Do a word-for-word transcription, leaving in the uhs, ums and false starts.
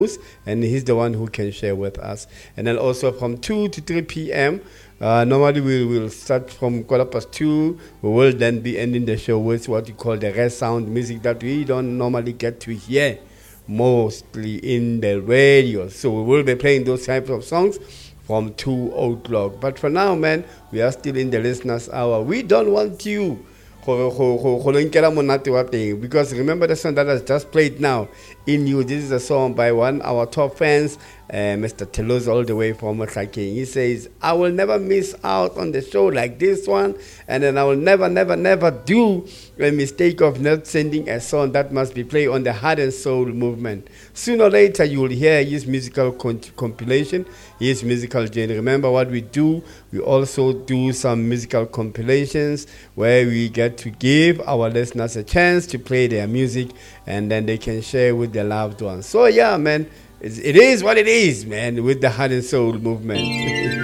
and he's the one who can share with us. And then also from two to three p m. Uh, normally we will start from quarter past two. We will then be ending the show with what you call the rest sound music that we don't normally get to hear mostly in the radio. So we will be playing those types of songs from two o'clock. But for now, man, we are still in the listeners' hour. We don't want you go- go- go- go lenkela monate wa teng, because remember the song that has just played now in you. This is a song by one of our top fans, uh, Mister Telos, all the way from Otlakeng. He says, I will never miss out on the show like this one, and then I will never, never, never do a mistake of not sending a song that must be played on the Heart and Soul movement. Sooner or later, you will hear his musical con- compilation, his musical journey. Remember what we do? We also do some musical compilations where we get to give our listeners a chance to play their music, and then they can share with their loved ones. So yeah, man, it's, it is what it is, man, with the Heart and Soul movement.